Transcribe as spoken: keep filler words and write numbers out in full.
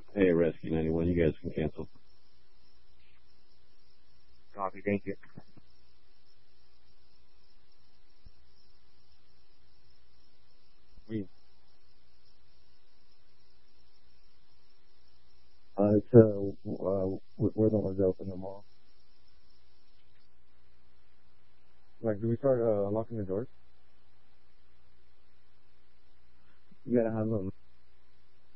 Hey, Rescue ninety-one, you guys can cancel. Copy, thank you. We. Uh, it's, uh, uh, we're the ones that open them all. Like, do we start, uh, unlocking the doors? You gotta have them.